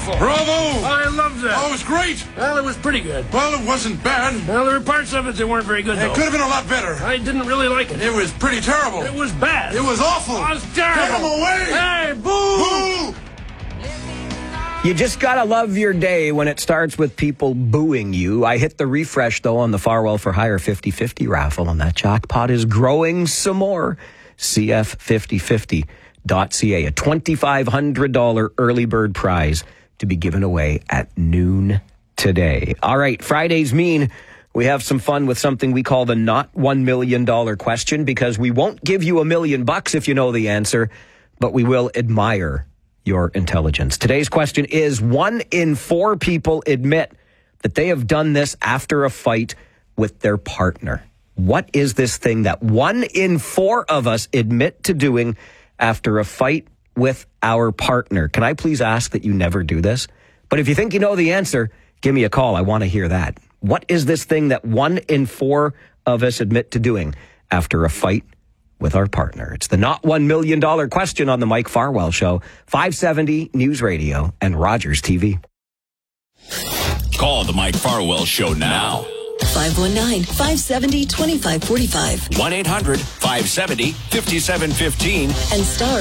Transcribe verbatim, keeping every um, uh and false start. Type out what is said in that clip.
wonderful. Bravo! I loved that. Oh, it was great. Well, it was pretty good. Well, it wasn't bad. Well, there were parts of it that weren't very good, It though. could have been a lot better. I didn't really like it. It was pretty terrible. It was bad. It was awful. It was terrible. Get him away! Hey, boo! Boo! You just gotta love your day when it starts with people booing you. I hit the refresh, though, on the Farwell for Hire fifty-fifty raffle, and that jackpot is growing some more. C F fifty fifty dot C A, a twenty-five hundred dollars early bird prize to be given away at noon today. All right, Fridays mean we have some fun with something we call the not one million dollars question, because we won't give you a million bucks if you know the answer, but we will admire your intelligence. Today's question is, one in four people admit that they have done this after a fight with their partner. What is this thing that one in four of us admit to doing after a fight with our partner? Can I please ask that you never do this? But if you think you know the answer, give me a call. I want to hear that. What is this thing that one in four of us admit to doing after a fight with our partner? It's the not one million dollars question on the Mike Farwell Show, five seventy News Radio and Rogers T V. Call the Mike Farwell Show now. five one nine, five seven zero, two five four five. one eight hundred, five seven zero, five seven one five. And star